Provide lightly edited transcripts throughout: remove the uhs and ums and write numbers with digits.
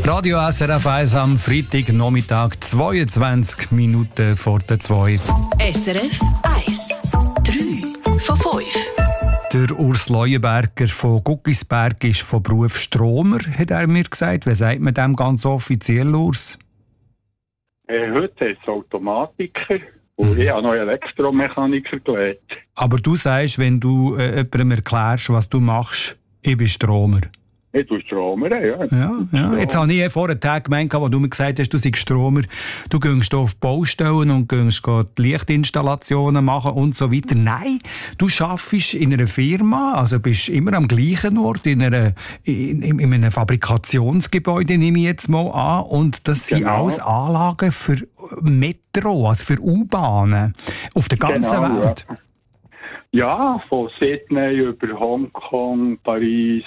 Radio SRF 1 am Freitagnachmittag, 22 Minuten vor der 2. SRF 1, 3 von 5. Der Urs Leuenberger von Guggisberg ist von Beruf Stromer, hat er mir gesagt. Wie sagt man dem ganz offiziell, Urs? Heute ist es Automatiker und ich habe noch Elektromechaniker gelernt. Aber du sagst, wenn du jemandem erklärst, was du machst, ich bin Stromer. Ich tue Stromer, ja. Ja. Jetzt habe ich vor einem Tag gemeint, wo du mir gesagt hast, du seist Stromer, du gehst auf Baustellen und gehst die Lichtinstallationen machen und so weiter. Nein, du arbeitest in einer Firma, also bist immer am gleichen Ort, in einem Fabrikationsgebäude, nehme ich jetzt mal an. Und das sind alles Anlagen für Metro, also für U-Bahnen auf der ganzen Welt. Ja, von Sydney über Hongkong, Paris,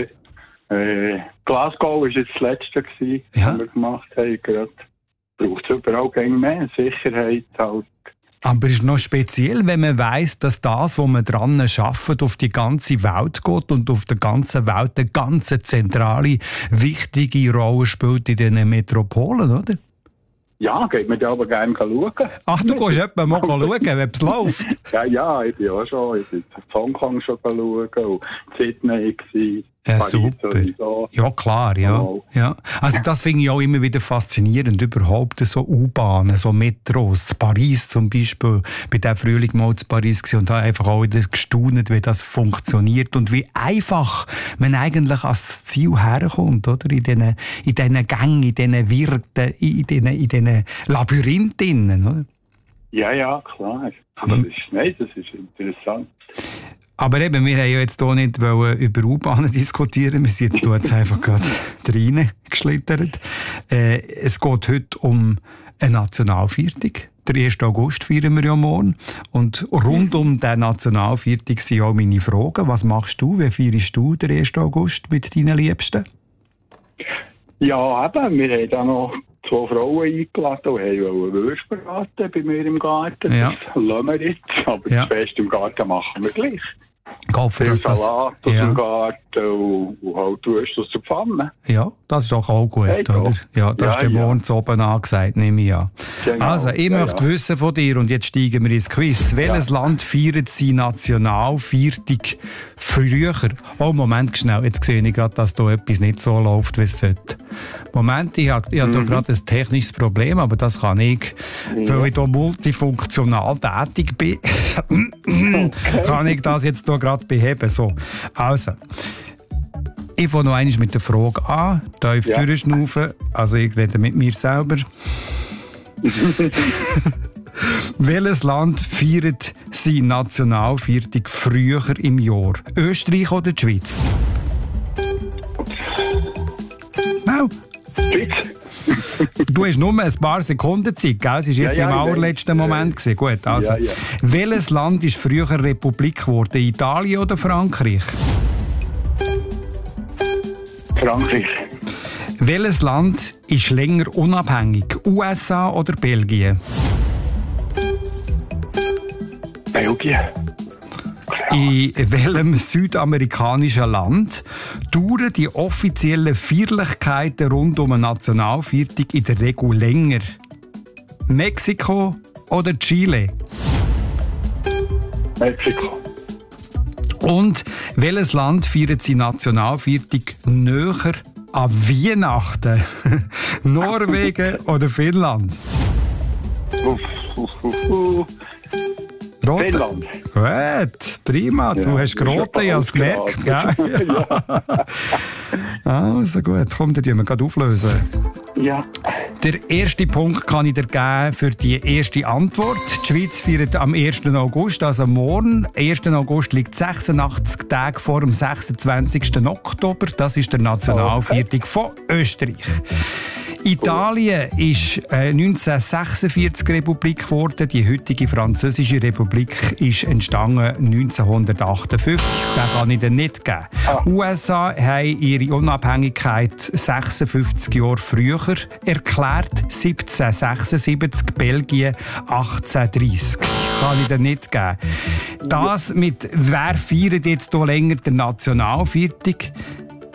Glasgow war jetzt das letzte, was wir gemacht haben. Braucht es überall mehr Sicherheit halt. Aber es ist noch speziell, wenn man weiss, dass das, was man dran arbeitet, auf die ganze Welt geht und auf der ganzen Welt eine ganz zentrale, wichtige Rolle spielt in diesen Metropolen, oder? Ja, geht mir da aber gerne schauen. Ach, du gehst etwa mal schauen, ob es läuft? Ja, ich bin auch schon. Ich bin in Hongkong schon schauen und in Sydney gewesen. Ja, super. Sowieso. Ja, klar, ja. Also das finde ich auch immer wieder faszinierend, überhaupt so U-Bahnen, so Metros. Paris zum Beispiel, bei diesem Frühling mal zu Paris gewesen und habe einfach auch wieder gestaunt, wie das funktioniert und wie einfach man eigentlich ans Ziel herkommt, oder? In diesen Gängen, in diesen Wirten, in diesen Labyrinthen, oder? Ja, klar. Das ist interessant. Aber eben, wir haben ja jetzt hier nicht über U-Bahnen diskutieren. Wir sind jetzt einfach gerade reingeschlittert. Es geht heute um eine Nationalviertig. Der 1. August feiern wir ja morgen. Und rund um den Nationalviertig sind auch meine Fragen. Was machst du? Wie feierst du den 1. August mit deinen Liebsten? Ja, eben. Wir haben da noch 2 Frauen eingeladen und haben Würste braten bei mir im Garten. Ja. Das lassen wir jetzt. Aber das Fest im Garten machen wir gleich. Ich hoffe, dass das... Salat aus dem Garten und halt Würste aus der Pfanne. Ja, das ist doch auch gut, oder? Ja, das ist morgen oben angesagt, nehme ich an. Genau. Also, ich möchte wissen von dir, und jetzt steigen wir ins Quiz. Welches Land feiert seine Nationalviertig früher? Oh, Moment, schnell. Jetzt sehe ich gerade, dass da etwas nicht so läuft, wie es sollte. Moment, ich habe da gerade ein technisches Problem, aber das kann ich, weil ich da multifunktional tätig bin, kann ich das jetzt da gerade beheben. So, also, ich fange noch einmal mit der Frage an, tief durchschnaufen, also ich rede mit mir selber. Welches Land feiert seine Nationalviertig früher im Jahr? Österreich oder die Schweiz? No. Schweiz. Du hast nur ein paar Sekunden Zeit, gell? Es war jetzt im allerletzten Moment. Gut, also. Welches Land ist früher Republik geworden? Italien oder Frankreich? Frankreich. Welches Land ist länger unabhängig? USA oder Belgien? Belgien. In welchem südamerikanischen Land dauern die offiziellen Feierlichkeiten rund um eine Nationalviertig in der Regel länger? Mexiko oder Chile? Mexiko. Und welches Land feiert seine Nationalviertig näher an Weihnachten? Norwegen oder Finnland? Finnland. Gut, prima. Du hast geraten, ich habe es gemerkt. Gell? Also gut, komm, dann tun wir gerade auflösen. Ja. Der erste Punkt kann ich dir geben für die erste Antwort. Die Schweiz feiert am 1. August, also morgen. 1. August liegt 86 Tage vor dem 26. Oktober. Das ist der Nationalviertig von Österreich. Italien ist 1946 Republik geworden. Die heutige französische Republik ist entstanden 1958. Den kann ich dir nicht geben. USA haben ihre Unabhängigkeit 56 Jahre früher erklärt, 1776. Belgien 1830. Kann ich dir nicht geben. Das mit wer feiert jetzt hier länger der Nationalviertig?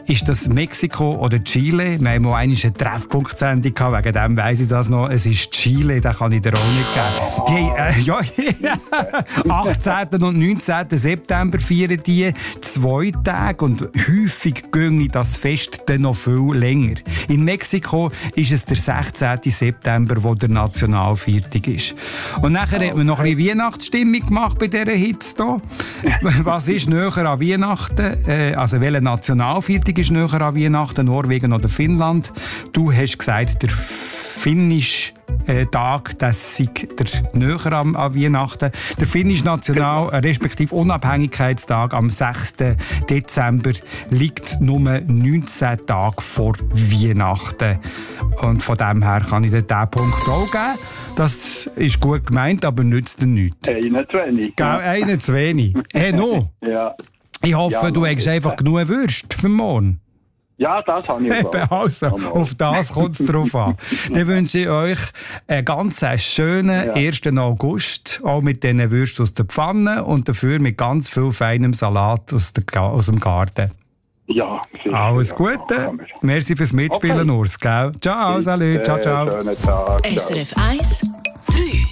ist das Mexiko oder Chile? Wir haben mal eine Treffpunktsendung gehabt, wegen dem weiss ich das noch. Es ist Chile, den kann ich dir auch nicht geben. Die, 18. und 19. September feiern die 2 Tage und häufig ginge das Fest dann noch viel länger. In Mexiko ist es der 16. September, wo der Nationalviertag ist. Und nachher hat man noch ein bisschen Weihnachtsstimmung gemacht bei dieser Hitze hier. Was ist näher an Weihnachten? Also welcher Nationalviertag ist näher an Weihnachten? Norwegen oder Finnland? Du hast gesagt, der finnische Tag, das sei der näher an Weihnachten. Der finnische respektive Unabhängigkeitstag am 6. Dezember liegt nur 19 Tage vor Weihnachten. Und von dem her kann ich dir diesen Punkt auch geben. Das ist gut gemeint, aber nützt dir nichts. Einen zu wenig. Einen zu wenig. Hey, no. Ja. Ich hoffe, du hast einfach genug Würste für morgen. Ja, das habe ich auch. Also, auf das kommt es drauf an. Dann wünsche ich euch einen ganz schönen 1. August, auch mit diesen Würsten aus der Pfanne und dafür mit ganz viel feinem Salat aus dem Garten. Ja, sicher. Alles Gute. Merci fürs Mitspielen, Urs. Ciao, salut. Ciao, ciao. Schönen Tag. SRF 1